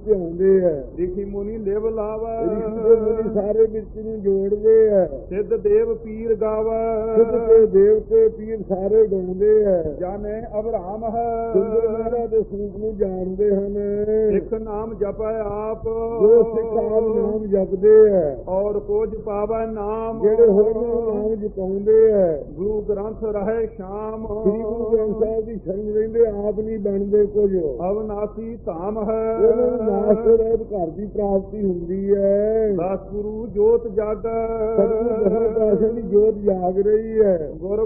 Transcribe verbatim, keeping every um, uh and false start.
ਧਿਆਉਂਦੇ ਹੈ। ਰਿਖੀ ਮੁਨੀ ਲਿਵ ਲਾਵੈ ਰਿਸ਼ੀ ਤੇ ਮੁਨੀ ਸਾਰੇ ਵਿੱਚ ਨੂੰ ਜੋੜਦੇ ਹੈ। ਸਿੱਧ ਦੇਵ ਪੀਰ ਗਾਵੈ ਸਿੱਧ ਤੇ ਦੇਵਤੇ ਪੀਰ ਸਾਰੇ ਗਾਉਂਦੇ ਹੈ। ਜਾਣੇ ਅਬਰਾਮ ਹੈ ਸੁੰਦਰ ਮਹਾਰਾਜ ਦੇ ਸਰੂਪ ਨੂੰ ਜਾਣਦੇ ਹਨ। ਸਿੱਖ ਨਾਮ ਜਪੈ ਆਪ ਜੋ ਸਿੱਖ ਆਪ ਨਾਮ ਜਪਦੇ ਹੈ ਔਰ ਕੁਝ ਪਾਵੈ ਨਾਮ ਜਿਹੜੇ ਹੋਰ ਨਾਮ ਜਪਾਉਂਦੇ ਹੈ। ਗੁਰੂ ਗ੍ਰੰਥ ਰਹੇ ਸ਼ਾਮ ਸ੍ਰੀ ਗੁਰੂ ਗ੍ਰੰਥ ਸਾਹਿਬ ਦੀ ਸ਼ਰਨ ਰਹਿੰਦੇ ਆਪ ਨਹੀਂ ਬਣਦੇ ਕੁਝ। ਅਵਨਾਸੀ ਧਾਮ ਹੈ ਉਹਨਾਂ ਨੂੰ ਨਾਸ ਤੋਂ ਰਹਿਤ ਘਰ ਦੀ ਪ੍ਰਾਪਤੀ ਹੁੰਦੀ ਹੈ। ਦਸ ਗੁਰੂ ਜੋਤ ਜਾਗੈ ਸਤਿਗੁਰੂ ਦਸਵੇਂ ਪਾਤਸ਼ਾਹ ਦੀ ਜੋਤ ਜਾਗ ਰਹੀ ਹੈ। ਗੁਰ